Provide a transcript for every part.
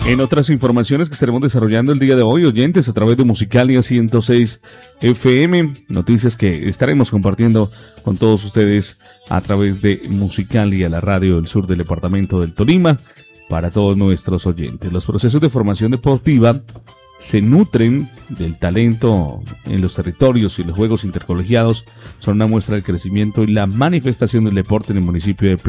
En otras informaciones que estaremos desarrollando el día de hoy, oyentes, a través de Musicalia 106 FM, noticias que estaremos compartiendo con todos ustedes a través de Musicalia, la radio del sur del departamento del Tolima, para todos nuestros oyentes. Los procesos de formación deportiva se nutren del talento en los territorios y los juegos intercolegiados son una muestra del crecimiento y la manifestación del deporte en el municipio de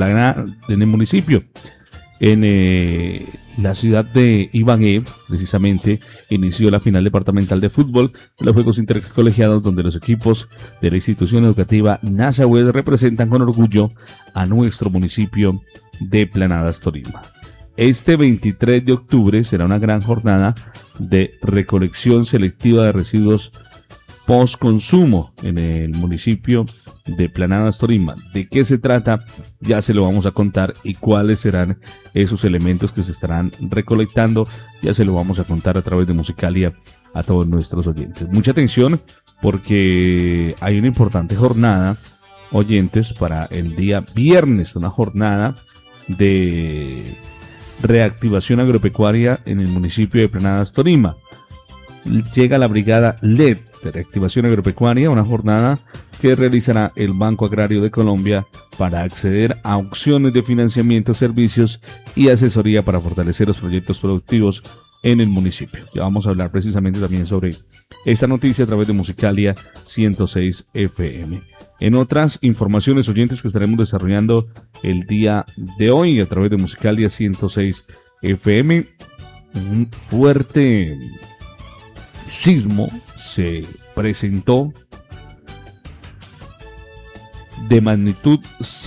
En la ciudad de Ibagué, precisamente, inició la final departamental de fútbol de los Juegos Intercolegiados, donde los equipos de la institución educativa Nazahuet representan con orgullo a nuestro municipio de Planadas, Tolima. Este 23 de octubre será una gran jornada de recolección selectiva de residuos post-consumo en el municipio de Planadas, Tolima. ¿De qué se trata? Ya se lo vamos a contar, y cuáles serán esos elementos que se estarán recolectando, ya se lo vamos a contar a través de Musicalia a todos nuestros oyentes. Mucha atención, porque hay una importante jornada, oyentes, para el día viernes, una jornada de reactivación agropecuaria en el municipio de Planadas, Tolima. Llega la brigada LED de reactivación agropecuaria, una jornada que realizará el Banco Agrario de Colombia para acceder a opciones de financiamiento, servicios y asesoría para fortalecer los proyectos productivos en el municipio. Ya vamos a hablar precisamente también sobre esta noticia a través de Musicalia 106 FM. En otras informaciones, oyentes, que estaremos desarrollando el día de hoy a través de Musicalia 106 FM, un fuerte sismo se presentó de magnitud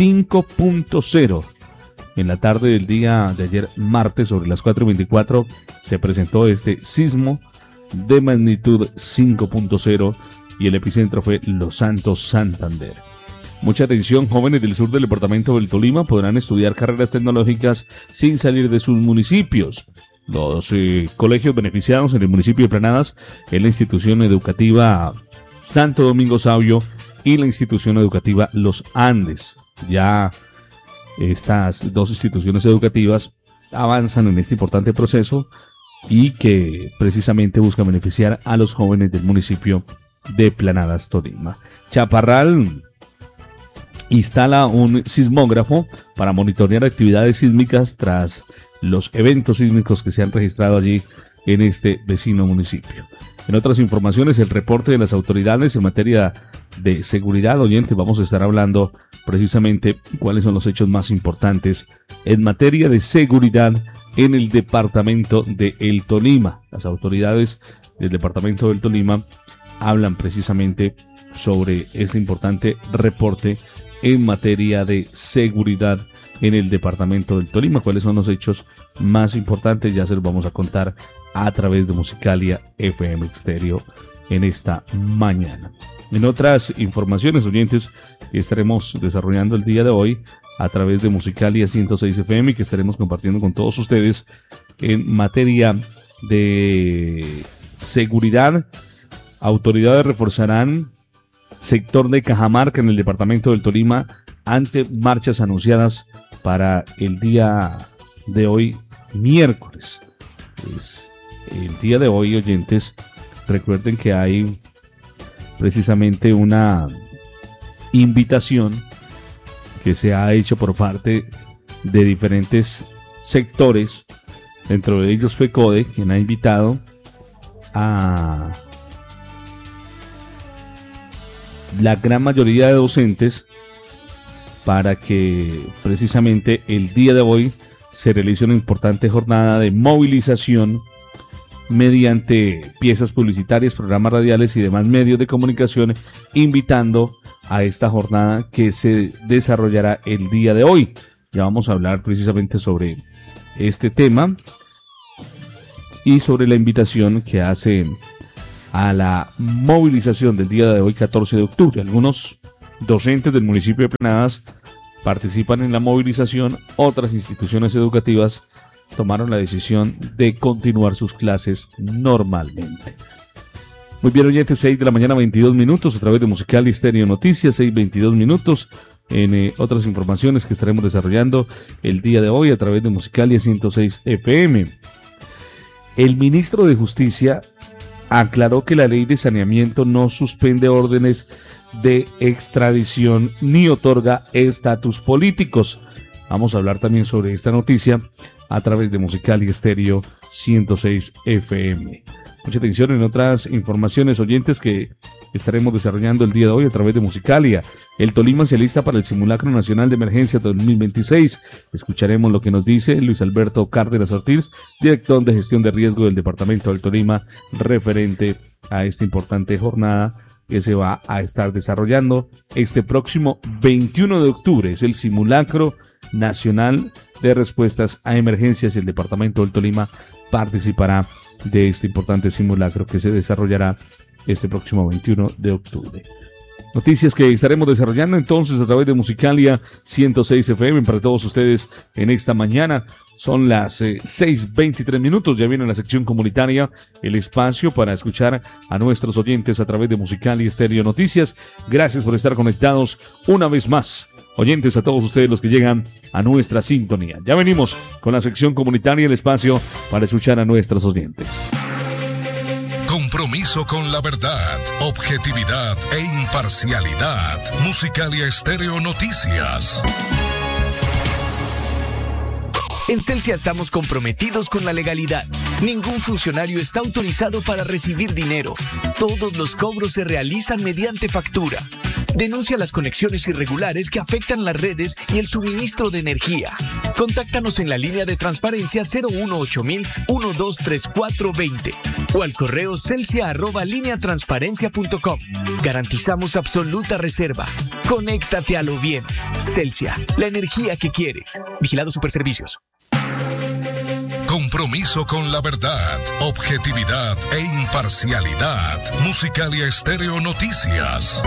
5.0 en la tarde del día de ayer martes. Sobre las 4:24 se presentó este sismo de magnitud 5.0 y el epicentro fue Los Santos, Santander. Mucha atención, jóvenes del sur del departamento del Tolima podrán estudiar carreras tecnológicas sin salir de sus municipios. Los colegios beneficiados en el municipio de Planadas es la institución educativa Santo Domingo Sabio y la institución educativa Los Andes. Ya estas dos instituciones educativas avanzan en este importante proceso y que precisamente busca beneficiar a los jóvenes del municipio de Planadas, Tolima. Chaparral instala un sismógrafo para monitorear actividades sísmicas tras los eventos sísmicos que se han registrado allí en este vecino municipio. En otras informaciones, el reporte de las autoridades en materia de seguridad, oyentes, vamos a estar hablando precisamente cuáles son los hechos más importantes en materia de seguridad en el departamento de El Tolima. Las autoridades del departamento del Tolima hablan precisamente sobre ese importante reporte en materia de seguridad en el departamento del Tolima. ¿Cuáles son los hechos más importantes? Ya se los vamos a contar a través de Musicalia FM Exterior en esta mañana. En otras informaciones, oyentes, que estaremos desarrollando el día de hoy a través de Musicalia 106 FM, que estaremos compartiendo con todos ustedes en materia de seguridad, autoridades reforzarán sector de Cajamarca en el departamento del Tolima ante marchas anunciadas para el día de hoy, miércoles. Pues el día de hoy, oyentes, recuerden que hay precisamente una invitación que se ha hecho por parte de diferentes sectores, dentro de ellos FECODE, quien ha invitado a la gran mayoría de docentes para que precisamente el día de hoy se realice una importante jornada de movilización mediante piezas publicitarias, programas radiales y demás medios de comunicación, invitando a esta jornada que se desarrollará el día de hoy. Ya vamos a hablar precisamente sobre este tema y sobre la invitación que hace a la movilización del día de hoy, 14 de octubre. Algunos docentes del municipio de Planadas participan en la movilización. Otras instituciones educativas tomaron la decisión de continuar sus clases normalmente. Muy bien, oyentes, 6 de la mañana, 22 minutos, a través de Musicalia Estéreo Noticias, 6:22 minutos. En otras informaciones que estaremos desarrollando el día de hoy a través de Musicalia 106 FM. El ministro de Justicia aclaró que la ley de saneamiento no suspende órdenes de extradición ni otorga estatus políticos. Vamos a hablar también sobre esta noticia a través de Musicalia Estéreo 106 FM. Mucha atención en otras informaciones, oyentes, que estaremos desarrollando el día de hoy a través de Musicalia. El Tolima se alista para el Simulacro Nacional de Emergencia 2026. Escucharemos lo que nos dice Luis Alberto Cárdenas Ortiz, director de gestión de riesgo del Departamento del Tolima, referente a esta importante jornada que se va a estar desarrollando este próximo 21 de octubre. Es el Simulacro Nacional de Respuestas a Emergencias y el Departamento del Tolima participará de este importante simulacro que se desarrollará este próximo 21 de octubre. Noticias que estaremos desarrollando entonces a través de Musicalia 106 FM para todos ustedes en esta mañana. Son las 6:23 minutos, ya viene la sección comunitaria, el espacio para escuchar a nuestros oyentes a través de Musicalia Estéreo Noticias. Gracias por estar conectados una vez más. Oyentes, a todos ustedes los que llegan a nuestra sintonía. Ya venimos con la sección comunitaria, el espacio para escuchar a nuestros oyentes. Compromiso con la verdad, objetividad e imparcialidad. Musicalia Estéreo Noticias. En Celsia estamos comprometidos con la legalidad. Ningún funcionario está autorizado para recibir dinero. Todos los cobros se realizan mediante factura. Denuncia las conexiones irregulares que afectan las redes y el suministro de energía. Contáctanos en la línea de transparencia 018-123420 o al correo celsia@lineatransparencia.com. Garantizamos absoluta reserva. Conéctate a lo bien. Celsia, la energía que quieres. Vigilado Superservicios. Compromiso con la verdad, objetividad e imparcialidad. Musicalia Estéreo Noticias.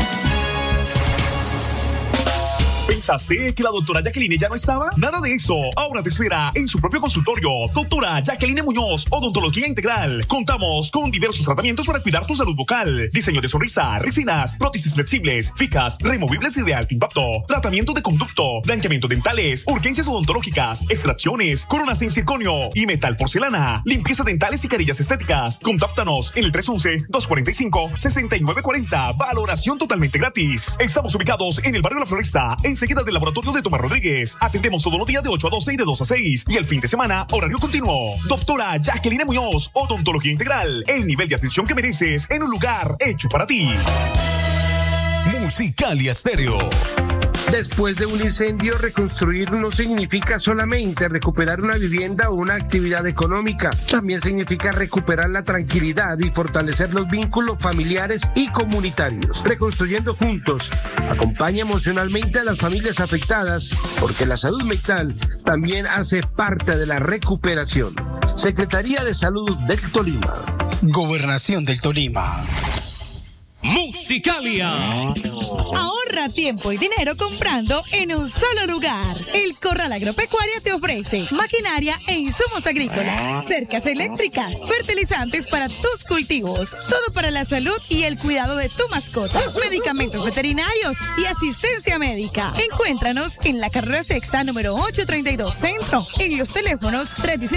¿Pensaste que la doctora Jacqueline ya no estaba? Nada de eso. Ahora te espera en su propio consultorio. Doctora Jacqueline Muñoz, Odontología Integral. Contamos con diversos tratamientos para cuidar tu salud bucal. Diseño de sonrisa, resinas, prótesis flexibles, ficas, removibles y de alto impacto. Tratamiento de conducto, blanqueamiento dentales, urgencias odontológicas, extracciones, coronas en circonio y metal porcelana. Limpieza dentales y carillas estéticas. Contáctanos en el 311-245-6940. Valoración totalmente gratis. Estamos ubicados en el barrio La Floresta, enseguida del laboratorio de Tomás Rodríguez. Atendemos todos los días de 8 a 12 y de 2 a 6. Y el fin de semana, horario continuo. Doctora Jacqueline Muñoz, Odontología Integral. El nivel de atención que mereces en un lugar hecho para ti. Musicalia Estéreo. Después de un incendio, reconstruir no significa solamente recuperar una vivienda o una actividad económica. También significa recuperar la tranquilidad y fortalecer los vínculos familiares y comunitarios. Reconstruyendo juntos, acompaña emocionalmente a las familias afectadas, porque la salud mental también hace parte de la recuperación. Secretaría de Salud del Tolima. Gobernación del Tolima. Musicalia. Ahorra tiempo y dinero comprando en un solo lugar. El Corral Agropecuaria te ofrece maquinaria e insumos agrícolas, cercas eléctricas, fertilizantes para tus cultivos, todo para la salud y el cuidado de tu mascota, medicamentos veterinarios y asistencia médica. Encuéntranos en la carrera sexta número 832 Centro, en los teléfonos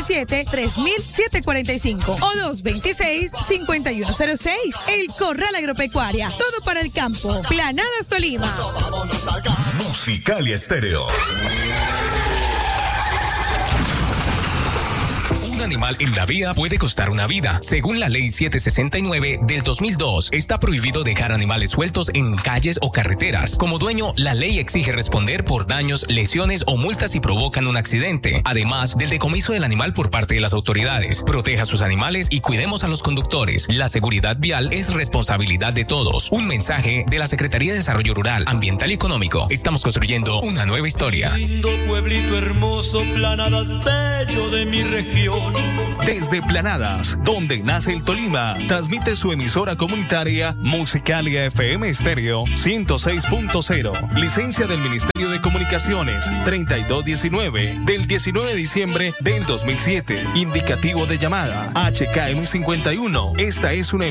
317-3745 o 226-5106. El Corral Agropecuaria. Todo para el campo. Planadas Tolima. Musicalia Estéreo. Un animal en la vía puede costar una vida. Según la Ley 769 del 2002, está prohibido dejar animales sueltos en calles o carreteras. Como dueño, la ley exige responder por daños, lesiones o multas si provocan un accidente, además del decomiso del animal por parte de las autoridades. Proteja sus animales y cuidemos a los conductores. La seguridad vial es responsabilidad de todos. Un mensaje de la Secretaría de Desarrollo Rural, Ambiental y Económico. Estamos construyendo una nueva historia. Lindo pueblito hermoso, Planadas, bello de mi región. Desde Planadas, donde nace el Tolima, transmite su emisora comunitaria Musicalia FM Estéreo 106.0. Licencia del Ministerio de Comunicaciones 3219 del 19 de diciembre del 2007. Indicativo de llamada HKM 51. Esta es una